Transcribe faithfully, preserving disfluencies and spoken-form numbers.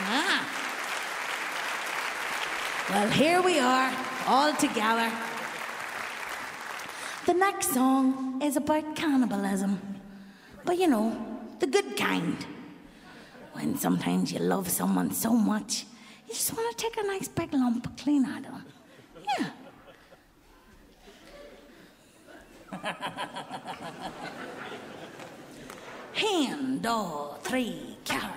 Ah. Well, here we are, all together. The next song is about cannibalism. But you know, the good kind. When sometimes you love someone so much, you just want to take a nice big lump clean out of them. Yeah. Hand, all, three, car.